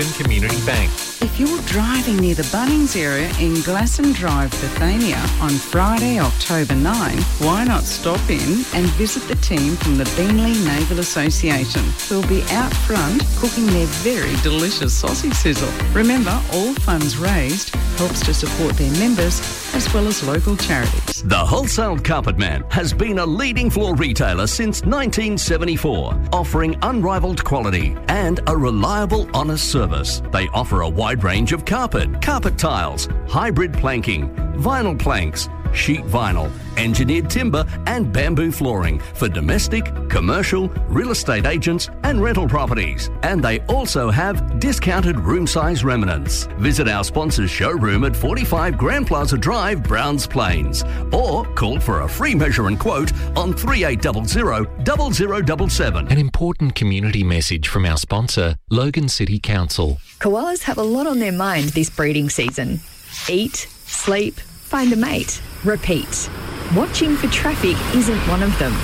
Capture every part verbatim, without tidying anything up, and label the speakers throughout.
Speaker 1: Community Bank.
Speaker 2: If you're driving near the Bunnings area in Glasson Drive, Bethania on Friday, October ninth, why not stop in and visit the team from the Beenleigh Naval Association, who'll be out front cooking their very delicious sausage sizzle. Remember, all funds raised helps to support their members as well as local charities.
Speaker 3: The Wholesale Carpet Man has been a leading floor retailer since nineteen seventy-four, offering unrivaled quality and a reliable, honest service. They offer a wide range of carpet, carpet tiles, hybrid planking, vinyl planks, sheet vinyl, engineered timber and bamboo flooring for domestic, commercial, real estate agents and rental properties. And they also have discounted room size remnants. Visit our sponsor's showroom at forty-five Grand Plaza Drive, Browns Plains, or call for a free measure and quote on three eight zero zero, zero zero seven seven.
Speaker 1: An important community message from our sponsor, Logan City Council.
Speaker 4: Koalas have a lot on their mind this breeding season. Eat, sleep, find a mate, repeat. Watching for traffic isn't one of them.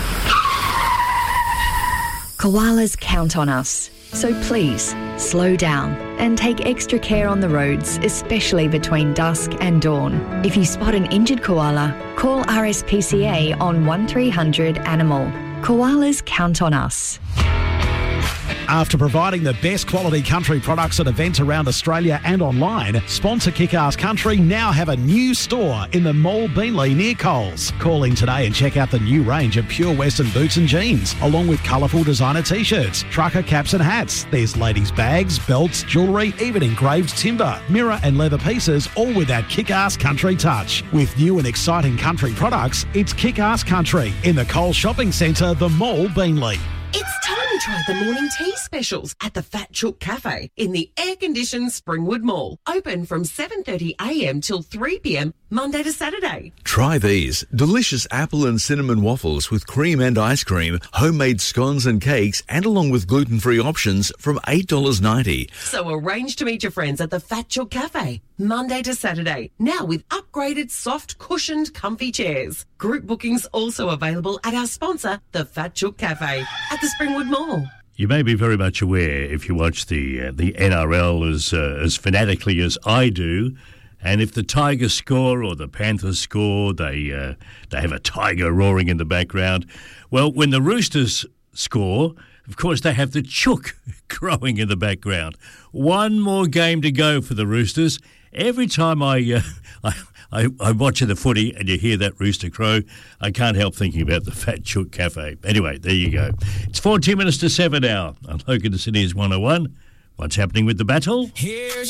Speaker 4: Koalas count on us. So please, slow down and take extra care on the roads, especially between dusk and dawn. If you spot an injured koala, call R S P C A on one three hundred animal. Koalas count on us.
Speaker 5: After providing the best quality country products at events around Australia and online, sponsor Kick-Ass Country now have a new store in the Mall Beenleigh near Coles. Call in today and check out the new range of pure Western boots and jeans, along with colourful designer T-shirts, trucker caps and hats. There's ladies' bags, belts, jewellery, even engraved timber, mirror and leather pieces, all with that Kick-Ass Country touch. With new and exciting country products, it's Kick-Ass Country in the Coles Shopping Centre, the Mall Beenleigh.
Speaker 6: It's time to try the morning tea specials at the Fat Chook Cafe in the air-conditioned Springwood Mall. Open from seven thirty a m till three p m Monday to Saturday.
Speaker 7: Try these delicious apple and cinnamon waffles with cream and ice cream, homemade scones and cakes, and along with gluten-free options from eight dollars ninety.
Speaker 6: So arrange to meet your friends at the Fat Chook Cafe Monday to Saturday, now with upgraded soft cushioned comfy chairs. Group bookings also available at our sponsor, the Fat Chook Cafe at the Springwood Mall.
Speaker 8: You may be very much aware, if you watch the uh, the N R L as uh, as fanatically as I do, and if the Tigers score or the Panthers score, they uh, they have a tiger roaring in the background. Well, when the Roosters score, of course, they have the chook crowing in the background. One more game to go for the Roosters. Every time I, uh, I, I, I'm watching the footy and you hear that rooster crow, I can't help thinking about the Fat Chook Cafe. Anyway, there you go. It's fourteen minutes to seven now on Logan City's one oh one. What's happening with the battle? Here's